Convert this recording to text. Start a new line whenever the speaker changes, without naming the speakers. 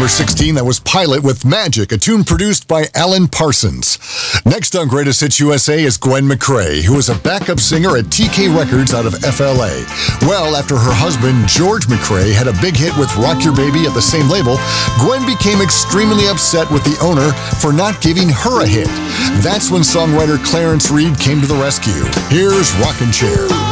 number 16, that was Pilot with Magic, a tune produced by Alan Parsons. Next on Greatest Hits USA is Gwen McCrae, who was a backup singer at TK Records out of FLA. Well, after her husband, George McCrae, had a big hit with Rock Your Baby at the same label, Gwen became extremely upset with the owner for not giving her a hit. That's when songwriter Clarence Reid came to the rescue. Here's Rockin' Chair.